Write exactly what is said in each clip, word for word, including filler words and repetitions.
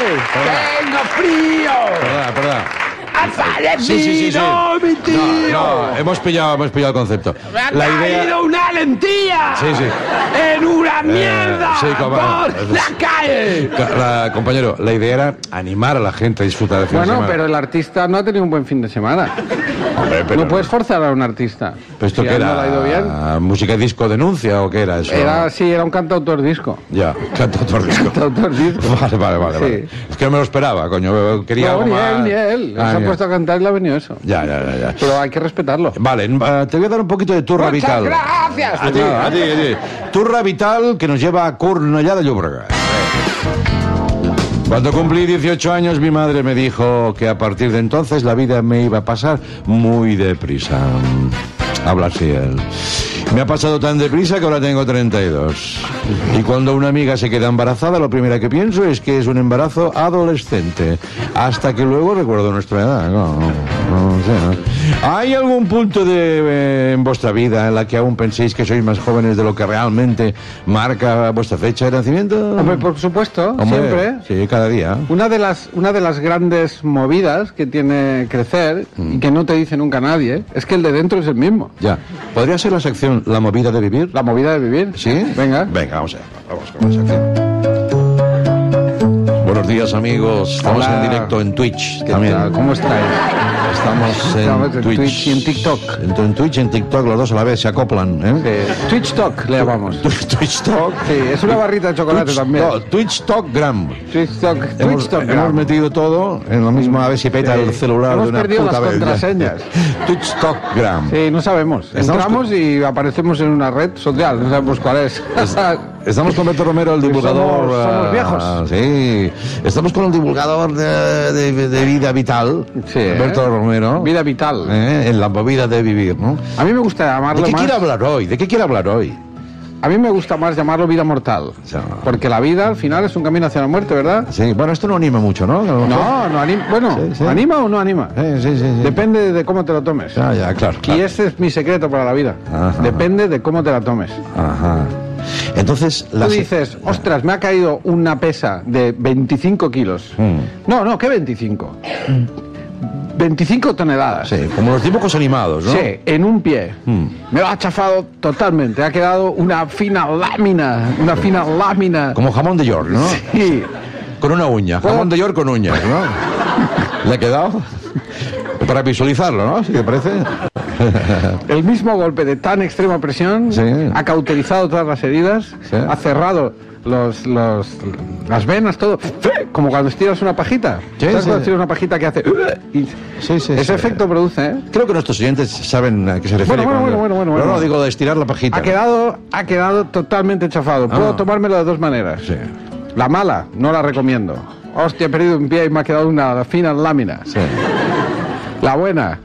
¡Tengo frío! Perdona, perdona. ¡Ha fallecido Sí, sí, sí, sí. mi tío! No, no, hemos pillado, hemos pillado el concepto. ¡Me ha La caído idea... una lentilla! Sí, sí. ¡En una mierda! sí, como- ¡Por la calle! La, compañero, la idea era animar a la gente a disfrutar de fin de Bueno, semana. pero el artista no ha tenido un buen fin de semana. Hombre, pero No puedes forzar a un artista. ¿Pero esto Si qué a él era? no le ha ido bien. ¿Música y disco denuncia o qué era eso? Era, sí, era un cantautor disco. Ya, cantautor disco. Cantautor disco. Vale, vale, vale, Sí. vale. Es que no me lo esperaba, coño. Quería No, algo ni más... él, ni él. Ah, Se ha ya. puesto a cantar y le ha venido eso. Ya, ya, ya, ya. Pero hay que respetarlo. Vale, eh, te voy a dar un poquito de turra ¡Muchas vital. gracias! A ti, a ti, a ti. Turra vital que nos lleva a Cornellà de Llobregat. Cuando cumplí dieciocho años, mi madre me dijo que a partir de entonces la vida me iba a pasar muy deprisa. Habla así él. Me ha pasado tan deprisa que ahora tengo treinta y dos. Y cuando una amiga se queda embarazada, lo primero que pienso es que es un embarazo adolescente. Hasta que luego recuerdo nuestra edad. No, no, no sé, ¿no? ¿Hay algún punto de, eh, en vuestra vida en la que aún penséis que sois más jóvenes de lo que realmente marca vuestra fecha de nacimiento? Hombre, por supuesto, Hombre, siempre. Sí, cada día. Una de las una de las grandes movidas que tiene crecer y que no te dice nunca nadie es que el de dentro es el mismo. Ya. ¿Podría ser la sección La movida de vivir? La movida de vivir. ¿Sí? Venga. Venga, vamos allá. Vamos con la sección. Buenos días, amigos. Estamos Hola. en directo en Twitch ¿Qué también. tal? ¿Cómo estáis? Estamos en, Estamos en Twitch. Twitch y en TikTok. En, en Twitch y en TikTok, los dos a la vez se acoplan. ¿eh? Sí. Twitch Talk le llamamos. Twitch Talk. Sí, es una barrita de chocolate Twitch, también. no, Twitch Talk Gram. Twitch Talk. Hemos, Twitch Talk. hemos metido todo en lo mismo, a ver si peta Sí. el celular Hemos de una perdido puta las vez. contraseñas. Twitch Talk Gram. Sí, no sabemos. Estamos Entramos y aparecemos en una red social, no sabemos cuál es. Estamos con Beto Romero, el divulgador. Somos- somos ah, viejos. Sí. Estamos con el divulgador de, de- de vida vital, Sí, ¿eh? Beto Romero. Vida vital. eh, En la movida de vivir, ¿no? A mí me gusta ¿De llamarlo qué más. quiere hablar hoy? ¿De qué quiere hablar hoy? A mí me gusta más llamarlo vida mortal. Ya. Porque la vida al final es un camino hacia la muerte, ¿verdad? Sí, bueno, esto no anima mucho, ¿no? No, no anima. Bueno, Sí, sí. ¿anima o no anima? Sí, sí, sí, sí. Depende de cómo te lo tomes. Ya, ya, claro. Y claro. ese es mi secreto para la vida. Ajá. Depende de cómo te la tomes. Ajá. Entonces, Tú la se- dices, ostras, me ha caído una pesa de veinticinco kilos. Mm. No, no, ¿qué veinticinco? veinticinco toneladas. Sí, como los dibujos animados, ¿no? Sí, en un pie. Mm. Me lo ha chafado totalmente. Ha quedado una fina lámina. Una fina lámina. Como jamón de York, ¿no? Sí. Con una uña. ¿Puedo? Jamón de York con uñas, ¿no? ¿Le ha quedado? Para visualizarlo, ¿no? ¿Sí te parece? El mismo golpe de tan extrema presión Sí. ha cauterizado todas las heridas, Sí. ha cerrado los, los, las venas, todo. Como cuando estiras una pajita. Sí, ¿Sabes sí. cuando estiras una pajita que hace... y Sí, sí. ese sí. efecto produce, ¿eh? Creo que nuestros oyentes saben a qué se refiere. Bueno, bueno, cuando- bueno, bueno, No, bueno. no, digo de estirar la pajita. Ha quedado, ha quedado totalmente chafado. Puedo Ah. tomármelo de dos maneras. Sí. La mala, no la recomiendo. Hostia, he perdido un pie y me ha quedado una fina lámina. Sí. La buena.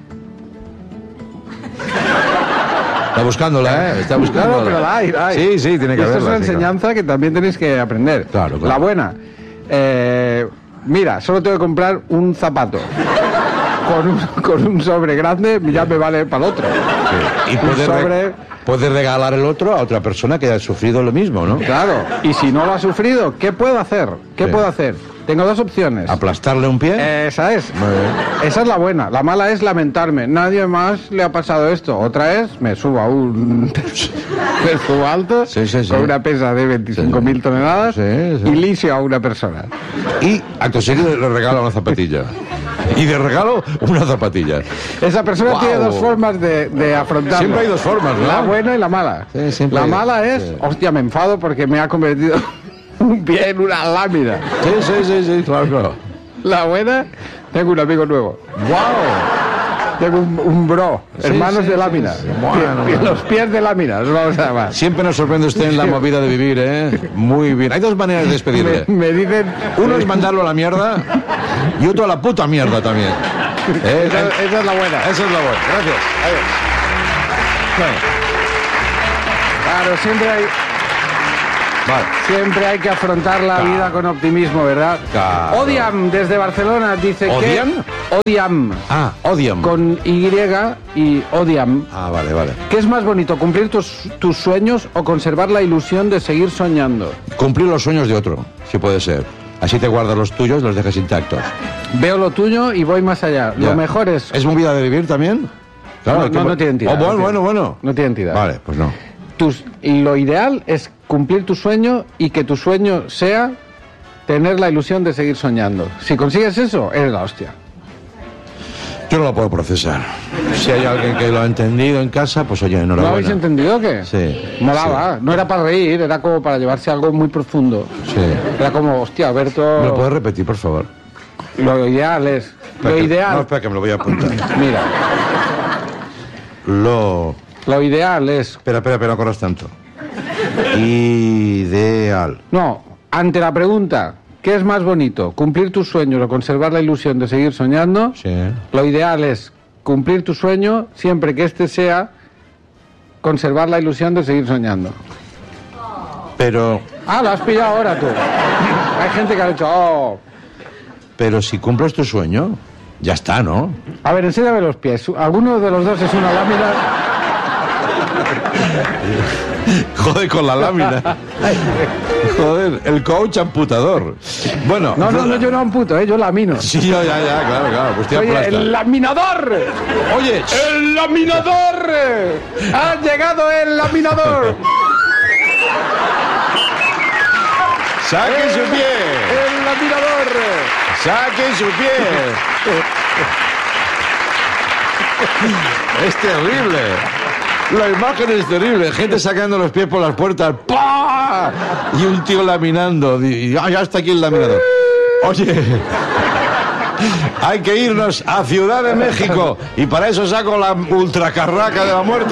Está buscándola, ¿eh? Está buscándola. Claro, pero la hay, la hay. Sí, sí, tiene que Esto es haberla, una sí, enseñanza que también tenéis que aprender. Claro, claro. La buena. Eh, mira, solo tengo que comprar un zapato. Con un, con un sobre grande ya me vale para el otro. Sí. Y Un puede, re- sobre- puede regalar el otro a otra persona que haya sufrido lo mismo, ¿no? Claro. Y si no lo ha sufrido, ¿qué puedo hacer? ¿Qué Sí. puedo hacer? Tengo dos opciones. ¿Aplastarle un pie? Esa es. Muy bien. Esa es la buena. La mala es lamentarme. Nadie más le ha pasado esto. Otra es, me subo a un... me subo alto Sí, sí, sí. con una pesa de veinticinco mil toneladas Sí, sí. y lisio a una persona. Y acto seguido le regala una zapatilla. Y de regalo, una zapatilla. Esa persona Guau. tiene dos formas de, de afrontarlo. Siempre hay dos formas, ¿no? La buena y la mala. Sí, siempre la hay- mala es, sí. hostia, me enfado porque me ha convertido un pie en una lámina. Sí, sí, sí, sí, claro, claro. La buena, tengo un amigo nuevo. ¡Wow! Tengo un, un bro, Sí, hermanos sí, de sí, lámina. sí. Bueno, Pie- bueno. Los pies de lámina, nos vamos a llamar. Siempre nos sorprende usted en la movida de vivir, ¿eh? Muy bien. Hay dos maneras de despedirle. Me, me dicen... Uno es mandarlo a la mierda y otro a la puta mierda también. ¿Eh? Esa, esa es la buena. Esa es la buena. Gracias. Adiós. Claro, siempre hay, Vale. siempre hay que afrontar la Claro. vida con optimismo, ¿verdad? Claro. Odiam, desde Barcelona, dice ¿Odiam? que... Odiam. Ah, odiam. Con Y y Odiam. Ah, vale, vale. ¿Qué es más bonito, cumplir tus, tus sueños o conservar la ilusión de seguir soñando? Cumplir los sueños de otro, si puede ser. Así te guardas los tuyos y los dejas intactos. Veo lo tuyo y voy más allá. Ya. Lo mejor es... ¿Es movida de vivir también? No, hay que- no, no tiene entidad. Oh, bueno, no tiene- bueno, bueno. No tiene entidad. Vale, pues no. Tus, lo ideal es cumplir tu sueño y que tu sueño sea tener la ilusión de seguir soñando. Si consigues eso, eres la hostia. Yo no lo puedo procesar. Si hay alguien que lo ha entendido en casa, pues oye, ¿No enhorabuena. habéis entendido o qué? Sí. Molaba. No era para reír, era como para llevarse algo muy profundo. Sí. Era como, hostia, Alberto... ¿Me lo puedes repetir, por favor? Lo ideal es... Espera Lo que- ideal... No, espera que me lo voy a apuntar. Mira, Lo... lo ideal es... Espera, espera, espera, no corras tanto. Ideal. No, ante la pregunta, ¿qué es más bonito? ¿Cumplir tus sueños o conservar la ilusión de seguir soñando? Sí. Lo ideal es cumplir tu sueño siempre que este sea conservar la ilusión de seguir soñando. Pero, Ah, lo has pillado ahora tú. Hay gente que ha dicho, oh. pero si cumples tu sueño, ya está, ¿no? A ver, enséñame los pies. Alguno de los dos es una lámina. Joder con la lámina. Joder, el coach amputador. Bueno. No, no, no, yo no amputo, ¿eh? Yo lamino. Sí, ya, ya, ya, claro, claro. Pues te Soy aplasta. el laminador. Oye, ¡El laminador! ¡Ha llegado el laminador! saquen su pie. ¡El laminador! Saquen su pie. Es terrible. La imagen es terrible. Gente sacando los pies por las puertas. ¡Pah! Y un tío laminando. Y ya, ya está aquí el laminador. Oye, hay que irnos a Ciudad de México. Y para eso saco la ultracarraca de la muerte.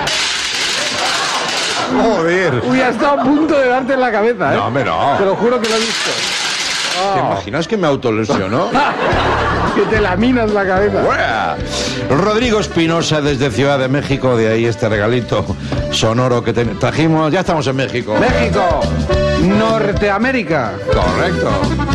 Joder. Uy, ha estado a punto de darte en la cabeza, ¿eh? No, hombre, no. Te lo juro que lo he visto. ¿Te imaginas que me autolesionó? Que te laminas la cabeza. ¡Buah! Rodrigo Espinosa desde Ciudad de México, de ahí este regalito sonoro que te trajimos. Ya estamos en México. México, Norteamérica. Correcto.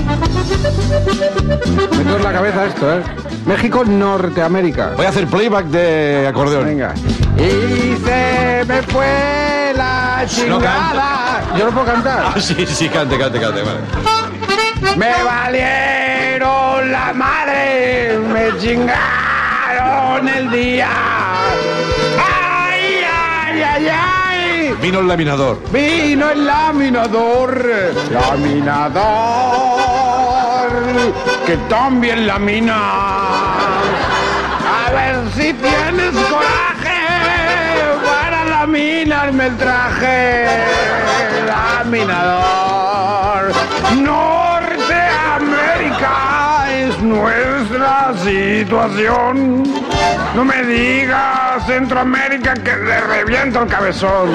Me toca en la cabeza esto, ¿eh? México, Norteamérica. Voy a hacer playback de acordeón. Venga. Y se me fue la chingada. Yo no puedo cantar. Ah, sí, sí, cante, cante, cante. Vale. Me valieron la madre, me chingaron el día. Ay, ay, ay, ay. Vino el laminador. Vino el laminador, laminador, que también lamina. A ver si tienes coraje para laminarme el traje, laminador. Norteamérica es nuestra situación. No me digas Centroamérica que le reviento el cabezón.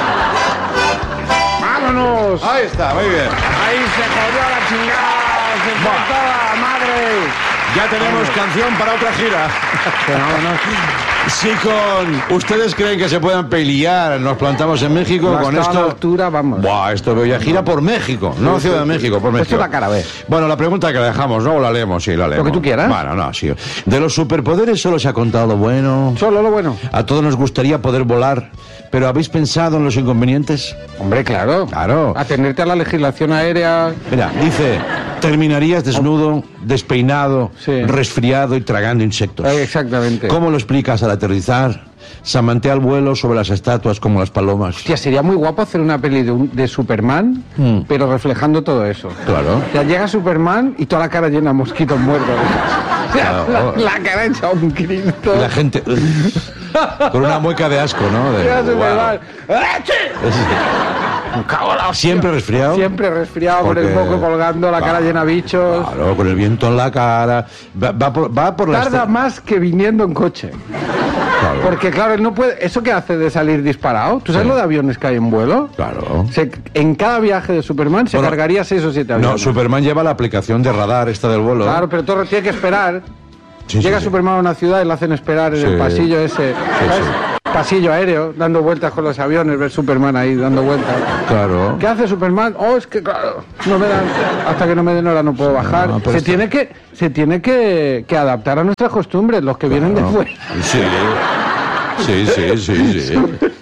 ¡Vámonos! Ahí está, muy bien. Ahí se jodió la chingada, se fue Va. toda la madre. Ya tenemos canción para otra gira. Vámonos. Si con ustedes creen que se puedan pelear, nos plantamos en México No, con hasta esto. la altura, vamos. Buah, esto veo ya gira por México, no Ciudad de México, por México. Esto es la cara B. Bueno, la pregunta que la dejamos, ¿no? O la leemos, sí, la leemos. que tú quieras. Bueno, no, sí. De los superpoderes solo se ha contado lo bueno. Solo lo bueno. A todos nos gustaría poder volar, pero ¿habéis pensado en los inconvenientes? Hombre, claro. Claro. Atenderte a la legislación aérea. Mira, dice, terminarías desnudo, despeinado, Sí. resfriado y tragando insectos. Eh, exactamente. ¿Cómo lo explicas al aterrizar? Samantea al vuelo sobre las estatuas como las palomas. Hostia, sería muy guapo hacer una peli de, un- de Superman, Mm. pero reflejando todo eso. Claro. Ya llega Superman y toda la cara llena de mosquitos muertos. O sea, Claro. la, la cara hecha un Cristo. Y la gente... con una mueca de asco, ¿no? De, Llega wow. Superman. ¡Achi! Me cago en la hostia. ¿Siempre resfriado? Siempre resfriado, Porque- con el moco colgando, la Va. cara llena de bichos. Claro, con el viento en la cara. Va, va por, va por las... Tarda más que viniendo en coche. Claro. Porque claro, él no puede... ¿Eso qué hace de salir disparado? ¿Tú sabes Sí. lo de aviones que hay en vuelo? Claro. Se- en cada viaje de Superman se Bueno, cargaría seis o siete No, aviones. Superman lleva la aplicación de radar esta del vuelo. Claro, pero todo tiene que esperar. Sí, sí, Llega sí. Superman a una ciudad y lo hacen esperar en Sí. el pasillo ese. ¿Sabes? Pasillo aéreo, dando vueltas con los aviones, ver Superman ahí dando vueltas. Claro. ¿Qué hace Superman? Oh, es que claro, no me dan, hasta que no me den hora no puedo bajar. No, pero se, esto- tiene que, se tiene que, que adaptar a nuestras costumbres, los que vienen de Claro. fuera. Sí. Sí, sí, sí, sí.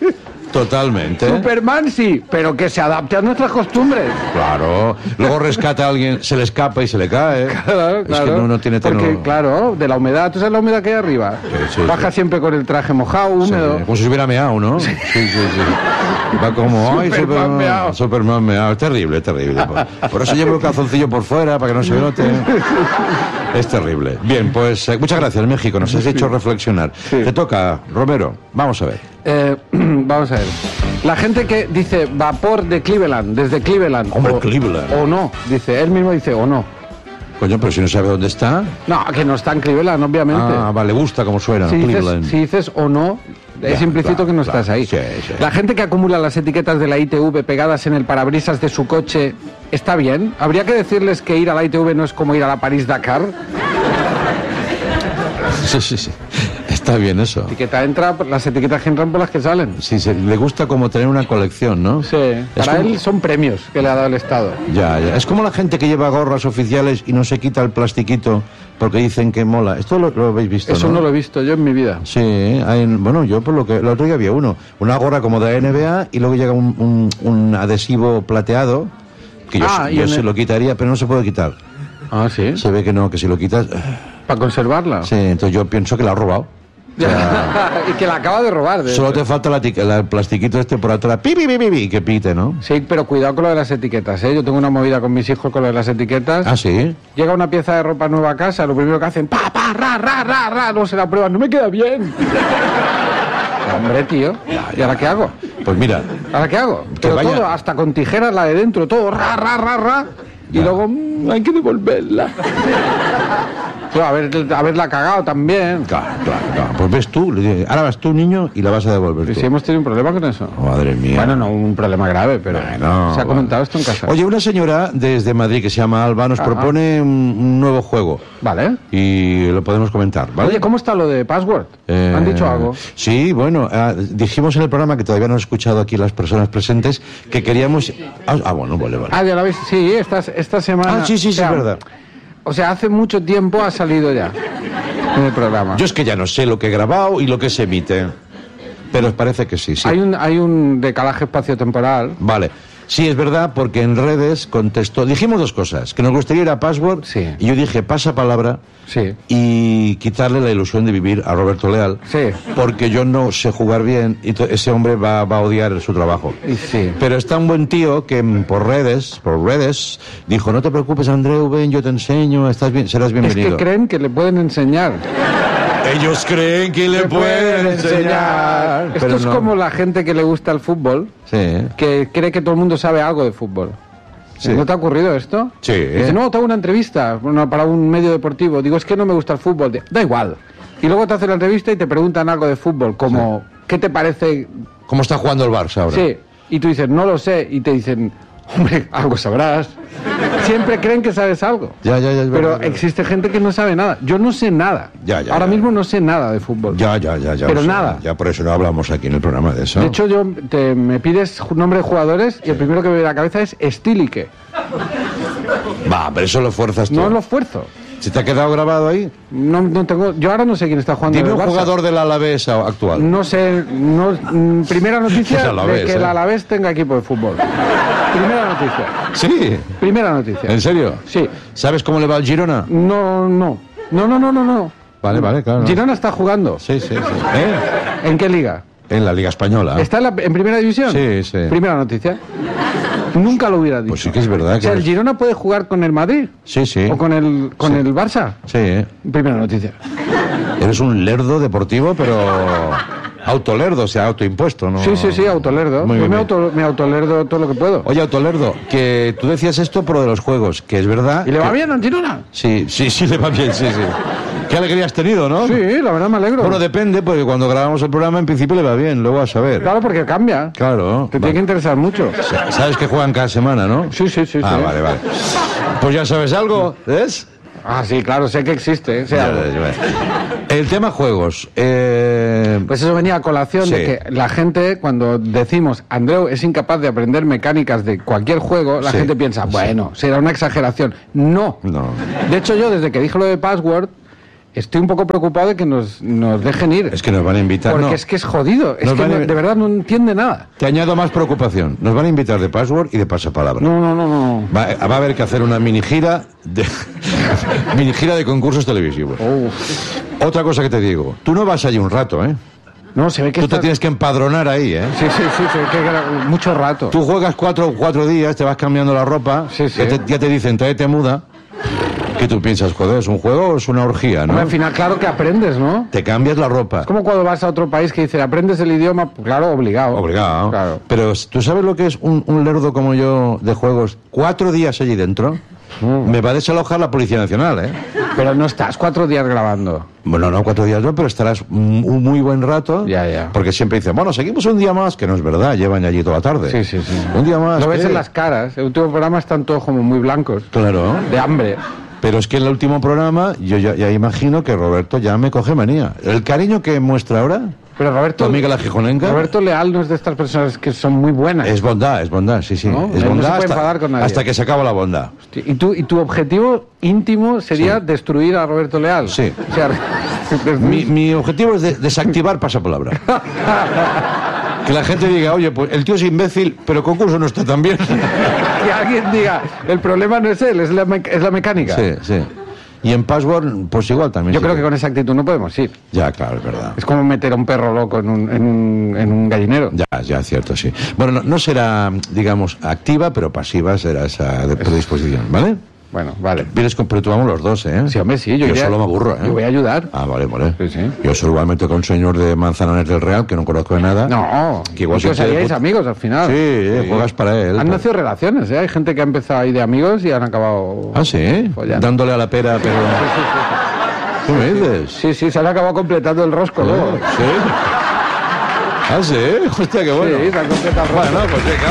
Totalmente. Superman sí, pero que se adapte a nuestras costumbres. Claro. Luego rescata a alguien, se le escapa y se le cae. Claro, claro. Es que no, no tiene Porque, tono. claro, de la humedad, ¿tú sabes la humedad que hay arriba? Sí, sí, Baja sí. siempre con el traje mojado, húmedo. Sí, como si se hubiera meado, ¿no? Sí, sí, sí. Va como, ay, Superman Superman meao. Superman meao. Es terrible, es terrible. Por, por eso llevo el calzoncillo por fuera, para que no se note. Es terrible. Bien, pues eh, muchas gracias, México. Nos has hecho reflexionar. Sí. Te toca, Romero. Vamos a ver. Eh, vamos a ver. La gente que dice vapor de Cleveland, desde Cleveland. Hombre, o, Cleveland. O no, dice, él mismo dice o no. Coño, pero si no sabe dónde está. No, que no está en Cleveland, obviamente. Ah, vale, gusta cómo suena, si, dices, Cleveland. si dices o no, es Ya, implícito claro, que no claro. estás ahí. Sí, sí. La gente que acumula las etiquetas de la I T V pegadas en el parabrisas de su coche, ¿está bien? ¿Habría que decirles que ir a la I T V no es como ir a la París-Dakar? Sí, sí, sí. Está bien eso. Etiqueta entra, las etiquetas que entran por las que salen. Sí, se, le gusta como tener una colección, ¿no? Sí, Es para como- él son premios que le ha dado el Estado. Ya, ya. Es como la gente que lleva gorras oficiales y no se quita el plastiquito porque dicen que mola. Esto lo, lo habéis visto, Eso ¿no? no lo he visto yo en mi vida. Sí, hay, bueno, yo por lo que... El otro día había uno. Una gorra como de N B A y luego llega un, un, un adhesivo plateado que yo, Ah, y yo en se el- lo quitaría, pero no se puede quitar. Ah, sí. Se ve que no, que si lo quitas... Para conservarla. Sí, entonces yo pienso que la ha robado. O sea, y que la acaba de robar. De solo hecho. te falta la, tic- la- el plastiquito este por atrás. Pi, pi, pi, pi, pi, que pite, ¿no? Sí, pero cuidado con lo de las etiquetas, ¿eh? Yo tengo una movida con mis hijos con lo de las etiquetas. Ah, sí. Llega una pieza de ropa nueva a casa, lo primero que hacen, pa, pa, ra, ra, ra, ra, no se la prueban, no me queda bien. Hombre, tío, ¿y ahora qué hago? Pues mira, ¿Ahora qué hago? Que Pero vaya- todo, hasta con tijeras la de dentro, todo, ra, ra, ra, ra. Y Ya. luego, mm, hay que devolverla. Tío, haber, haberla cagado también. claro, claro, claro. Pues ves tú, le dices, ahora vas tú, niño, y la vas a devolver ¿Y tú. si hemos tenido un problema con eso? Oh, madre mía. Bueno, no un problema grave, pero Bueno, se ha bueno. comentado esto en casa. Oye, una señora desde Madrid que se llama Alba nos Ah, propone un, un nuevo juego Vale. y lo podemos comentar, ¿vale? Oye, ¿cómo está lo de password? Eh, ¿Han dicho algo? Sí, bueno, ah, dijimos en el programa que todavía no han escuchado aquí las personas presentes que queríamos... Ah, ah, bueno, vale, vale. Ah, ya lo habéis. Sí, esta, esta semana. Ah, sí, sí, sí, o sea, es verdad. O sea, hace mucho tiempo ha salido ya en el programa. Yo es que ya no sé lo que he grabado y lo que se emite, pero os parece que sí, sí. Hay un hay un decalaje espaciotemporal. Vale. Sí, es verdad, porque en redes contestó... Dijimos dos cosas, que nos gustaría ir a Password, Sí. y yo dije pasapalabra, Sí. y quitarle la ilusión de vivir a Roberto Leal, Sí. porque yo no sé jugar bien, y to- ese hombre va, va a odiar su trabajo. Y sí. Pero está un buen tío que mm, por redes, por redes, dijo, no te preocupes, Andreu, ven, yo te enseño, estás bien, serás Es bienvenido. que creen que le pueden enseñar. Ellos creen que le pueden enseñar. Esto Pero es no. como la gente que le gusta el fútbol, Sí. que cree que todo el mundo sabe algo de fútbol. Sí. ¿No te ha ocurrido esto? Sí. Dice, no, te hago una entrevista bueno, para un medio deportivo. Digo, es que no me gusta el fútbol. De- Da igual. Y luego te hacen la entrevista y te preguntan algo de fútbol, como, ¿qué te parece? ¿Cómo está jugando el Barça ahora? Sí. Y tú dices, no lo sé. Y te dicen, hombre, algo sabrás. Siempre creen que sabes algo. Ya, ya, ya. es Pero verdad, es verdad. existe gente que no sabe nada. Yo no sé nada. Ya, ya, Ahora ya. mismo no sé nada de fútbol. Ya, ya, ya, ya. Pero lo sé. nada. Ya por eso no hablamos aquí en el programa de eso. De hecho, yo te, me pides ju- nombre de jugadores y el primero que me viene a la cabeza es Stilike. Va, pero eso lo fuerzas tú. No lo esfuerzo. ¿Se te ha quedado grabado ahí? No, no tengo, yo ahora no sé quién está jugando. Dime en un el Barça. jugador del Alavés a- actual. No sé, no, mm, primera noticia Es Alavés, de que ¿eh? el Alavés tenga equipo de fútbol. Primera noticia. Sí. Primera noticia. ¿En serio? Sí. ¿Sabes cómo le va al Girona? No, no. No, no, no, no, no. Vale, vale, claro. Girona está jugando. Sí, sí, sí. ¿Eh? ¿En qué liga? En la Liga Española. ¿Está en, la- en primera división? Sí, sí. Primera noticia. Nunca lo hubiera dicho. Pues sí que es verdad O sea, que... ¿el Girona puede jugar con el Madrid? Sí, sí. ¿O con el, con Sí. el Barça? Sí, ¿eh? Primera noticia. Eres un lerdo deportivo, pero... Autolerdo, o sea, autoimpuesto, ¿no? Sí, sí, sí, autolerdo. Muy Yo bien. me, auto, me autolerdo todo lo que puedo. Oye, Autolerdo, que tú decías esto por lo de los juegos, que es verdad... ¿Y le va que- bien al Girona? Sí, sí, sí, le va bien, sí, sí. Qué alegría has tenido, ¿no? Sí, la verdad me alegro. Bueno, depende, porque cuando grabamos el programa en principio le va bien, luego a saber. Claro, porque cambia. Claro. Te va. tiene que interesar mucho. Sa- Sabes que juegan cada semana, ¿no? Sí, sí, sí. Ah, sí. vale, vale. Pues ya sabes algo, ¿ves? Ah, sí, claro, sé que existe. sé Ya, algo. ya, ya. El tema juegos. Eh... Pues eso venía a colación Sí. de que la gente, cuando decimos Andreu es incapaz de aprender mecánicas de cualquier juego, la Sí, gente piensa, sí. bueno, será una exageración. No. No. De hecho, yo desde que dije lo de Password, estoy un poco preocupado de que nos, nos dejen ir. Es que nos van a invitar. Porque no. es que es jodido. Es Nos que van a- no- de verdad no entiende nada. Te añado más preocupación. Nos van a invitar de Password y de Pasapalabra. No, no, no, no. Va, va a haber que hacer una mini gira de, mini gira de concursos televisivos. Uf. Otra cosa que te digo. Tú no vas allí un rato, ¿eh? No, se ve que Tú está- te tienes que empadronar ahí, ¿eh? Sí, sí, sí, se ve que era mucho rato. Tú juegas cuatro, cuatro días, te vas cambiando la ropa, Sí, sí. Ya, te, ya te dicen, tráete muda. ¿Qué tú piensas, joder? ¿Es un juego o es una orgía, no? Hombre, al final, claro que aprendes, ¿no? Te cambias la ropa. Es como cuando vas a otro país que dice, aprendes el idioma, pues claro, obligado. Obligado. Claro. Pero ¿tú sabes lo que es un, un lerdo como yo de juegos? Cuatro días allí dentro. Mm. Me va a desalojar la Policía Nacional, ¿eh? Pero no estás cuatro días grabando. Bueno, no cuatro días no, pero estarás un un muy buen rato. Ya, ya. Porque siempre dicen, bueno, seguimos un día más, que no es verdad, llevan allí toda la tarde. Sí, sí, sí. Un día más. Lo ves ¿qué? en las caras. El último programa están todos como muy blancos. Claro. De hambre. Pero es que en el último programa yo ya, ya imagino que Roberto ya me coge manía. El cariño que muestra ahora, Pero tu Roberto... amiga la gijonenca, Roberto Leal no es de estas personas que son muy buenas. es bondad, es bondad, sí, sí. ¿No? Es Él no bondad se puede hasta, enfadar con nadie. hasta que se acaba la bondad. Hostia, ¿Y tu, y tu objetivo íntimo sería Sí. destruir a Roberto Leal? Sí. O sea, Mi, mi objetivo es de- desactivar Pasapalabra. Que la gente diga, oye, pues el tío es imbécil, pero concurso no está tan bien. que alguien diga, el problema no es él, es la, me- es la mecánica. Sí, sí. Y en Password, pues igual también. Yo sí creo que con esa actitud no podemos ir. Ya, claro, es verdad. Es como meter a un perro loco en un, en un, en un gallinero. Ya, ya, cierto, sí. Bueno, no, no será, digamos, activa, pero pasiva será esa de predisposición, ¿vale? Bueno, vale. Vienes con, pero tú vamos los dos, ¿eh? Sí, hombre, sí, yo Yo iré- solo me aburro, ¿eh? yo voy a ayudar. Ah, vale, vale. Sí, sí. Yo soy igualmente con un señor de Manzanares del Real, que no conozco de nada. No, Que igual que os se te- haríais amigos al final. Sí, eh, juegas para él. Han nacido relaciones, ¿eh? Hay gente que ha empezado ahí de amigos y han acabado... Ah, sí, follando. dándole a la pera, pero... ¿Qué me dices? Sí, sí, se han acabado completando el rosco luego. ¿Sí? Ah, sí, hostia, qué bueno. Sí, se han completado el rosco. Bueno, pues venga.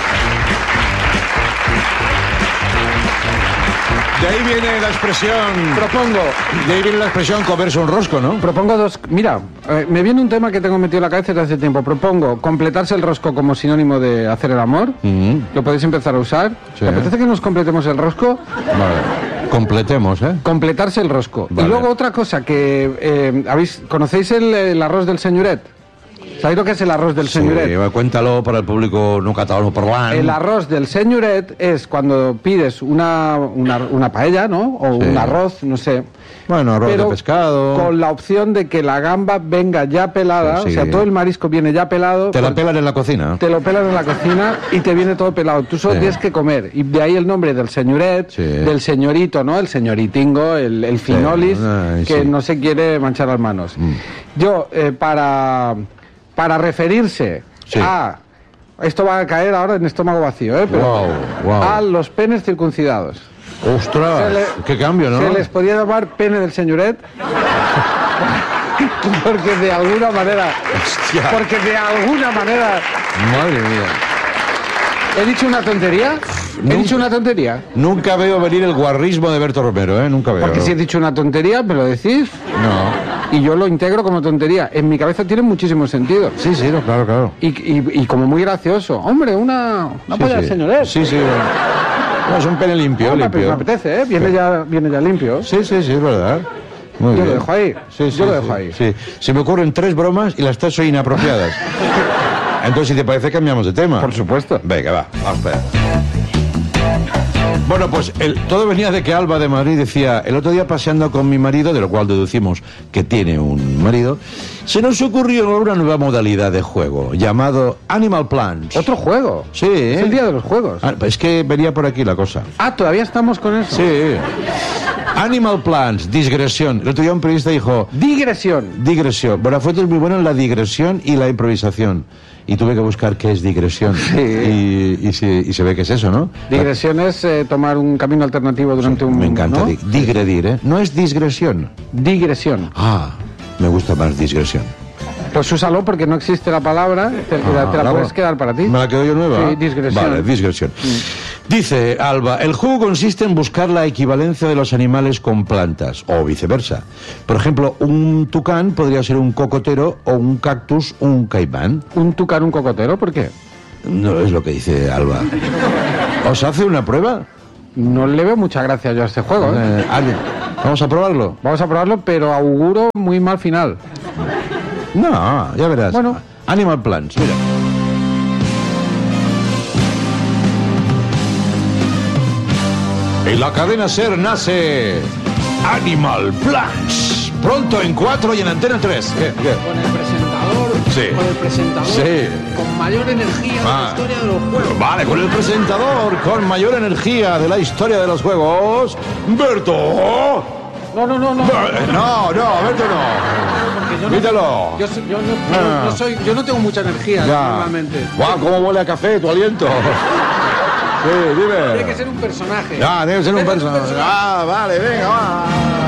De ahí viene la expresión... Propongo, De ahí viene la expresión comerse un rosco, ¿no? propongo dos... Mira, eh, me viene un tema que tengo metido en la cabeza desde hace tiempo. Propongo completarse el rosco como sinónimo de hacer el amor. Mm, Lo podéis empezar a usar. Sí. ¿Te apetece que nos completemos el rosco? vale. Completemos, ¿eh? Completarse el rosco. Vale. Y luego otra cosa que... eh, ¿habéis, ¿Conocéis el, el arroz del señoret? ¿Sabéis lo que es el arroz del señoret? Sí, cuéntalo para el público no catalano parlant. El arroz del señoret es cuando pides una, una, una paella, ¿no? O Sí. un arroz, no sé. Bueno, arroz Pero de pescado. con la opción de que la gamba venga ya pelada, Sí. o sea, todo el marisco viene ya pelado. Te la pues, pelan en la cocina. te lo pelan en la cocina y te viene todo pelado. Tú solo Sí. tienes que comer. Y de ahí el nombre del señoret, Sí. del señorito, ¿no? El señoritingo, el, el finolis, Ay, que sí. no se quiere manchar las manos. Yo, eh, para, para referirse Sí. a... Esto va a caer ahora en estómago vacío, ¿eh? Pero Guau, guau. a los penes circuncidados. ¡Ostras! Se le- ¡Qué cambio, ¿no? Se les podía llamar pene del señoret. Porque de alguna manera. Hostia. Porque de alguna manera. Madre mía. ¿He dicho una tontería? ¿He Nunca- dicho una tontería? Nunca veo venir el guarrismo de Berto Romero, ¿eh? Nunca veo. Porque si he dicho una tontería, me lo decís. No. Y yo lo integro como tontería. En mi cabeza tiene muchísimo sentido. Sí, sí, no, claro, claro. Y, y- y como muy gracioso. Hombre, una, una Sí, polla sí. del señoret. Sí, sí. No, es un pene limpio, Hombre, pues limpio. me apetece, ¿eh? Viene ya, viene ya limpio. Sí, sí, sí, es verdad. Muy Yo lo bien. dejo ahí. Sí, sí, Yo lo sí, dejo ahí. Sí. Se me ocurren tres bromas y las tres son inapropiadas. Entonces, si te parece, cambiamos de tema. Por supuesto. Venga, va, vamos a ver. Bueno, pues el- todo venía de que Alba de Madrid decía, el otro día paseando con mi marido, de lo cual deducimos que tiene un marido, se nos ocurrió una nueva modalidad de juego llamado Animal Plants. Otro juego. Sí. Es el día de los juegos. Ah, es que venía por aquí la cosa. Ah, todavía estamos con eso. Sí. Animal Plants, digresión. El otro día un periodista dijo, Digresión. digresión. Buenafuente es muy bueno en la digresión y la improvisación. Y tuve que buscar qué es digresión. Y, y, se, y se ve que es eso, ¿no? Digresión es eh, tomar un camino alternativo durante un... Me encanta. ¿no? di- Digredir, ¿eh? No es digresión. Digresión. Ah, me gusta más digresión. Pues úsalo porque no existe la palabra, te, te la- Ah, te la ¿la puedes hago? quedar para ti. ¿Me la quedo yo nueva? Sí, digresión. Vale, digresión. Dice Alba, el juego consiste en buscar la equivalencia de los animales con plantas, o viceversa. Por ejemplo, un tucán podría ser un cocotero o un cactus un caimán. Un tucán, un cocotero, ¿por qué? No es lo que dice Alba. ¿Os hace una prueba? No le veo mucha gracia yo a este juego, ¿eh? Eh, ¿alguien, Vamos a probarlo. Vamos a probarlo, pero auguro muy mal final. No, ya verás. Bueno. Animal Plants, mira. En la cadena SER nace Animal Plants. Pronto en cuatro y en Antena tres. ¿Qué? ¿Qué? Con el presentador. Sí. Con el presentador. Sí. Con mayor energía Ah. de la historia de los juegos. Vale, con el presentador con mayor energía de la historia de los juegos, Berto. No, no, no, no. No, no, Berto no. Porque yo no- Mítelo. Yo, soy- yo no, Ah. yo, soy, yo no tengo mucha energía Ya. normalmente. Guau, cómo huele a café tu aliento. Sí, Tiene que dime. ser un personaje. Ya, debe ser un Eres personaje. Ah, vale, venga, va.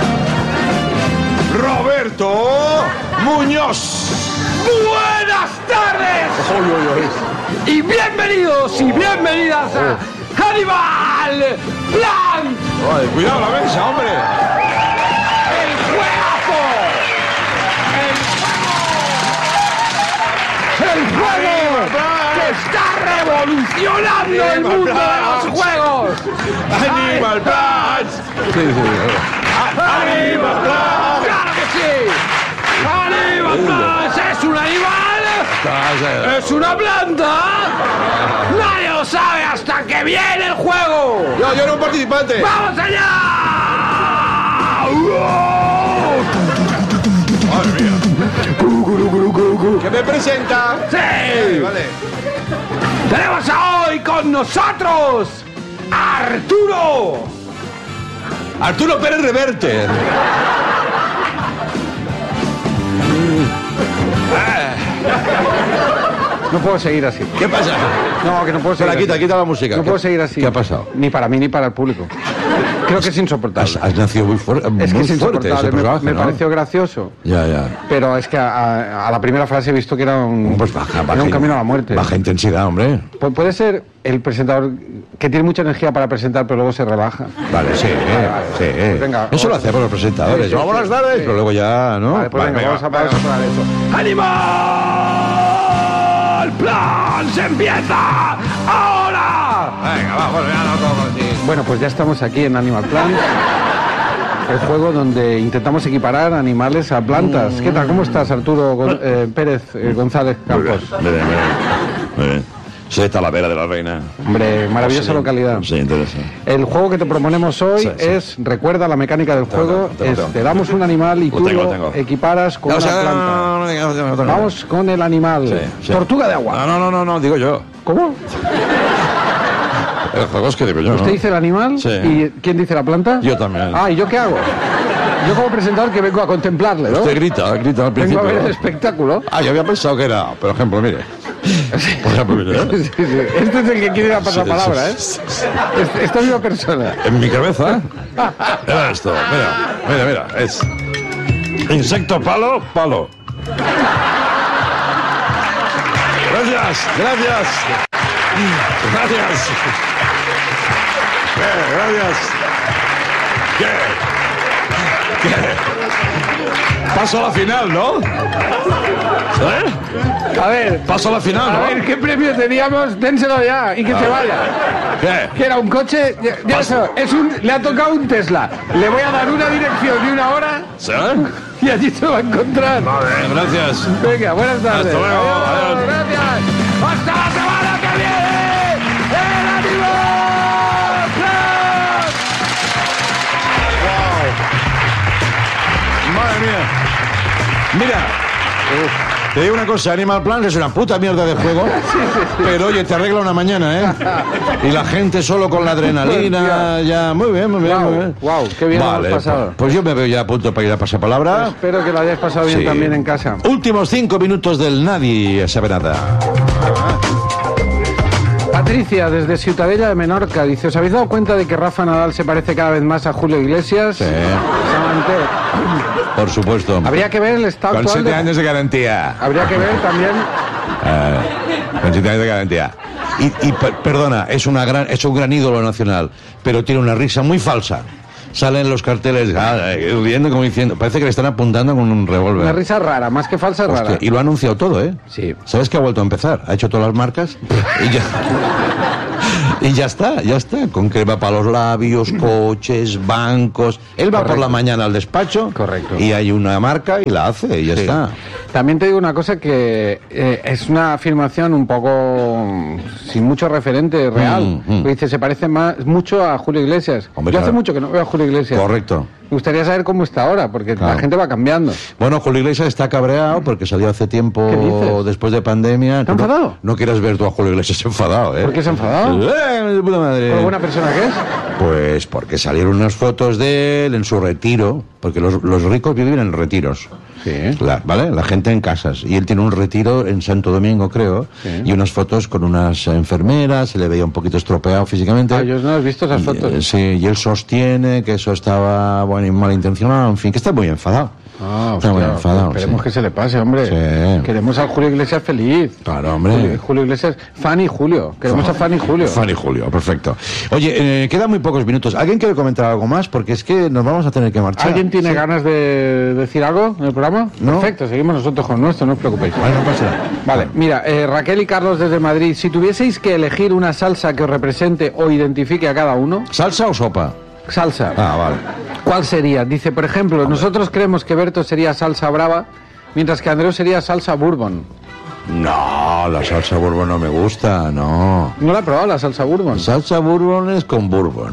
Roberto Muñoz. Buenas tardes y bienvenidos y bienvenidas a Animal Plan, Ay, cuidado la mesa, hombre. el juegazo, el, el juego que está revolucionando el mundo de los juegos. Animal Plants. Sí, sí. Animal Plants. ¡Claro que sí! ¡Animal Plants es un animal! ¡Es una planta! ¡Nadie lo sabe hasta que viene el juego! Yo, yo era un participante. ¡Vamos allá! Madre mía. ¿Qué me presenta? ¡Sí! Vale. Tenemos a hoy con nosotros a Arturo. Arturo Pérez Reverte. No puedo seguir así. ¿Qué pasa? No, que no puedo seguir Espera, quita, así. quita la música. No ¿Qué- puedo seguir así. ¿Qué ha pasado? Ni para mí ni para el público. Creo que es insoportable. Has, has nacido muy, fuerte, es que muy es fuerte ese insoportable. Me, personaje, me ¿no? pareció gracioso. Ya, ya. Pero es que a, a- a la primera frase he visto que era un, Pues baja, era baja. un camino a la muerte. Baja intensidad, hombre. Pu- Puede ser el presentador que tiene mucha energía para presentar, pero luego se relaja. Vale, sí, sí. Pues venga, Eso lo vamos. hacemos los presentadores. Sí, sí, No, buenas sí, tardes, sí. pero luego ya, ¿no? Vale, pues venga, vamos a vamos a probar eso. ¡Animal Plan se empieza ahora! Venga, vamos, ya no toco así. Bueno, pues ya estamos aquí en Animal Planet, el juego donde intentamos equiparar animales a plantas. ¿Qué tal? ¿Cómo estás, Arturo Gon- eh, Pérez eh, González Campos? Muy bien, muy bien. Muy bien. Soy de Talavera de la Reina. Hombre, maravillosa Sí, localidad. Sí, interesa. El juego que te proponemos hoy Sí, sí. es, recuerda la mecánica del juego, tengo, es tengo. te damos un animal y Lo tú tengo, lo tengo. equiparas con No, o una sea, no, planta. no, no, no, no, no, no. Vamos con el animal. Sí, sí. Tortuga de agua. No, no, no, no, no, digo yo. ¿Cómo? El juego es que digo yo, ¿Usted ¿no? dice el animal? Sí. ¿Y quién dice la planta? Yo también. Ah, ¿y yo qué hago? Yo como presentador que vengo a contemplarle, ¿no? Usted grita, grita al Vengo principio. a ver el ¿no? espectáculo. Ah, yo había pensado que era, por ejemplo, mire. Por ejemplo, mire. ¿eh? Sí, sí. Este es el que quiere la pasapalabra, ¿eh? Sí, sí, sí. Este- Esta misma persona. En mi cabeza. Mira esto, mira, mira, mira. Es insecto palo, palo. Gracias, gracias. Gracias. ¿Qué? Gracias. ¿Qué? ¿Qué? Paso a la final, ¿no? ¿Eh? A ver, Paso a la final, a ¿no? ver, ¿qué premio teníamos? Dénselo ya y que se vaya. ¿Qué? Que era un coche, ya, ya Paso. eso, es un, le ha tocado un Tesla. Le voy a dar una dirección de una hora ¿Sí? y allí se va a encontrar. Gracias. Venga, buenas tardes. Hasta luego, Adiós, adiós. Gracias. ¡Hasta la semana que viene! ¡El Animal Plan! Madre mía. Mira. Te digo una cosa, Animal Plan es una puta mierda de juego, pero oye, te arregla una mañana, ¿eh? Y la gente solo con la adrenalina, ya, muy bien, muy bien, Guau, muy bien. guau, qué bien lo Vale, hemos pasado. Pues, pues yo me veo ya a punto para ir a pasapalabra. Espero que lo hayáis pasado bien Sí. también en casa. Últimos cinco minutos del nadie sabe nada. Patricia, desde Ciutadella de Menorca, dice, ¿os habéis dado cuenta de que Rafa Nadal se parece cada vez más a Julio Iglesias? Sí. Samanté. Por supuesto. Habría que ver el estado Con actual siete de- años de garantía. Habría que ver también... Eh, con siete años de garantía. Y, y per- perdona, es, una gran, es un gran ídolo nacional, pero tiene una risa muy falsa. Salen los carteles ah, eh, riendo como diciendo, parece que le están apuntando con un revólver. Una risa rara, más que falsa, Hostia, rara. y lo ha anunciado todo, ¿eh? Sí. ¿Sabes que ha vuelto a empezar? Ha hecho todas las marcas y ya... Y ya está, ya está. Con crema para los labios, coches, bancos. Él va Correcto. por la mañana al despacho. Correcto. Y hay una marca y la hace y ya Sí. está. También te digo una cosa que eh, es una afirmación un poco mm, sin mucho referente real. Mm, mm. Porque dice, se parece más mucho a Julio Iglesias. Hombre, Yo claro. hace mucho que no veo a Julio Iglesias. Correcto. Me gustaría saber cómo está ahora, porque Claro. la gente va cambiando. Bueno, Julio Iglesias está cabreado porque salió hace tiempo ¿Qué dices? después de pandemia. ¿Está Tú no- enfadado? No, quieras ver tú a Julio Iglesias enfadado, ¿eh? ¿Por qué se ha enfadado? ¡Eh, de puta madre! ¿Por la buena persona que es? Pues porque salieron unas fotos de él en su retiro, porque los, los ricos viven en retiros. Sí. La, ¿Vale? La gente en casas. Y él tiene un retiro en Santo Domingo, creo, Sí. y unas fotos con unas enfermeras, se le veía un poquito estropeado físicamente. Ah, yo no he visto esas Y, fotos. eh, sí, y él sostiene que eso estaba bueno y malintencionado, en fin, que está muy enfadado. Ah, Está muy hostia, enfadado, esperemos sí. que se le pase, hombre. Sí. Queremos a Julio Iglesias feliz. Claro, hombre. Julio, Julio Iglesias, Fanny y Julio. Queremos a Fanny y Julio. Fanny Julio, perfecto. Oye, eh, quedan muy pocos minutos. ¿Alguien quiere comentar algo más? Porque es que nos vamos a tener que marchar. ¿Alguien tiene Sí. ganas de decir algo en el programa? No. Perfecto, seguimos nosotros con nuestro, no os preocupéis. Vale, no pasa nada. Vale, mira, eh, Raquel y Carlos desde Madrid, si tuvieseis que elegir una salsa que os represente o identifique a cada uno, ¿Salsa o sopa? salsa, Ah, vale. ¿cuál sería? Dice, por ejemplo, nosotros creemos que Berto sería salsa brava, mientras que Andreu sería salsa bourbon. No, la salsa bourbon no me gusta, no. ¿No la he probado la salsa bourbon? Salsa bourbon es con bourbon.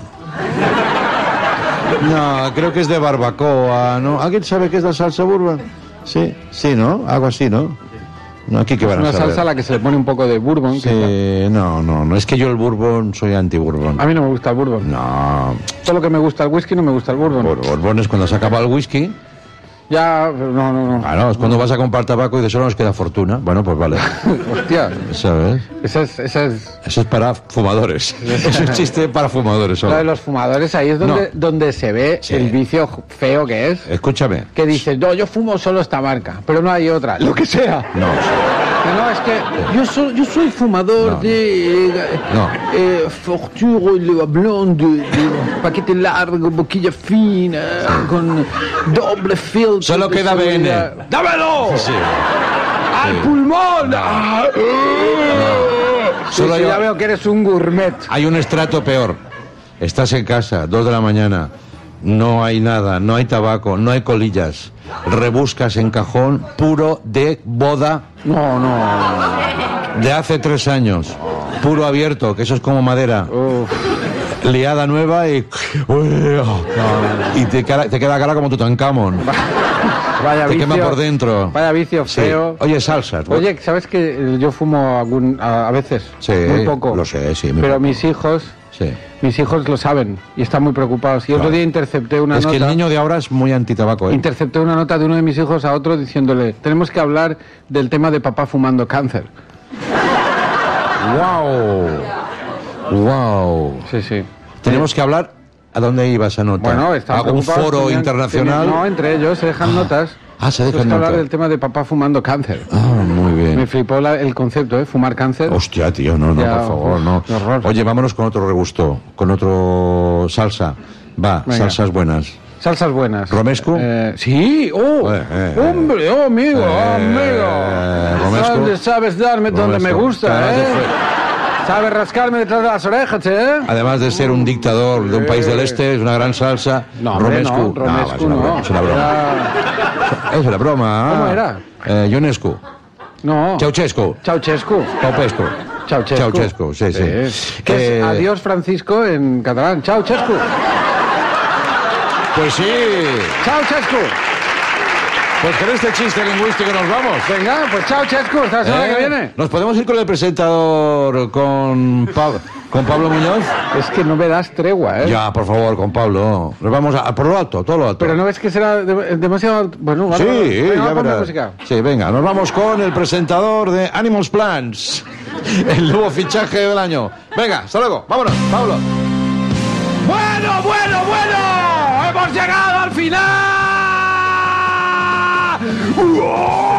No, creo que es de barbacoa, ¿no? ¿Alguien sabe qué es la salsa bourbon? Sí, sí, ¿no? Algo así, ¿no? No, aquí que Es van a una saber. salsa a la que se le pone un poco de bourbon. que Sí, no, no, no. Es que yo el bourbon soy anti-bourbon. a mí no me gusta el bourbon. No, Todo lo que me gusta el whisky no me gusta el bourbon. Bourbon bourbon es cuando se acaba el whisky. Ya, no, no, no. Ah, no, es cuando vas a comprar tabaco y de solo nos queda fortuna. Bueno, pues vale. Hostia, ¿Sabes? esa es, esa es... Eso es para fumadores. Es un chiste para fumadores Lo de solo. los fumadores, ahí es donde, No. donde se ve Sí. el vicio feo que es. Escúchame. Que dices, no, yo fumo solo esta marca, pero no hay otra, lo que sea. No, Que no, es que yo soy, yo soy fumador No. de eh, No. eh, Forture Le Blonde, de paquete largo, boquilla fina, con doble filtro. Solo de queda B N. seguridad. ¡Dámelo! sí. ¡Al pulmón! Ah, Sí, Solo sí, hay- ya veo que eres un gourmet. Hay un estrato peor. Estás en casa, dos de la mañana. No hay nada, no hay tabaco, no hay colillas. Rebuscas en cajón puro de boda No, no. de hace tres años. Puro abierto, que eso es como madera. Uf. Liada nueva y... Y te, cara- te queda cara como Tutankamón. Vaya Te vicio. quema por dentro. Vaya vicio Sí. feo. Oye, salsas. Oye, ¿sabes que yo fumo algún, a, a veces? Sí, muy poco. lo sé, sí, muy Pero poco. mis hijos, Sí. mis hijos lo saben y están muy preocupados. Y otro Claro. día intercepté una Es nota. que el niño de ahora es muy antitabaco, ¿eh? Intercepté una nota de uno de mis hijos a otro diciéndole, tenemos que hablar del tema de papá fumando cáncer. ¡Wow! ¡Wow! Sí, sí. Tenemos que hablar. ¿A dónde iba esa nota? Bueno, están ¿A un preocupados, foro tenían- internacional? tenían- no, entre ellos se dejan notas. Ah, se dejan Tenemos que hablar notas. del tema de papá fumando cáncer. Ah, muy bien. Me flipó la- el concepto, ¿eh? Fumar cáncer. Hostia, tío, no, no, Ya, por favor, uf, no. qué horror. Oye, vámonos con otro regusto, con otro salsa. Va, Venga. salsas buenas. Salsas buenas. ¿Romesco? Eh, sí, oh, Eh, eh, hombre, oh, amigo, Eh, amigo. romesco. ¿Dónde sabes darme donde me Romesco. gusta, Además de eh? fue- Sabes rascarme detrás de las orejas, eh? Además de ser un dictador de un país del este, es una gran salsa. No, hombre, Romescu. no, Romescu es una no. broma. Es una broma. Era- Es una broma. ¿Cómo ah. era? Eh, Ionescu. No. Ceausescu. Ceausescu. Popescu. Ceausescu. Ceausescu, sí, sí. Que Eh, es adiós Francisco en catalán. Ceausescu. Pues sí. Ceausescu. Pues con este chiste lingüístico nos vamos. Venga, pues Ceausescu, hasta la semana ¿Eh? que viene. ¿Nos podemos ir con el presentador, con, Pab- con Pablo Muñoz? Es que no me das tregua, ¿eh? Ya, por favor, con Pablo. Nos vamos a, a por lo alto, todo lo alto. Pero no ves que será de- demasiado... Bueno, Sí, vale, vale. Venga, ya ponme verás. música. Sí, venga, nos vamos con el presentador de Animals Plants. El nuevo fichaje del año. Venga, hasta luego. Vámonos, Pablo. Bueno, bueno, bueno. Hemos llegado al final. ¡Uah!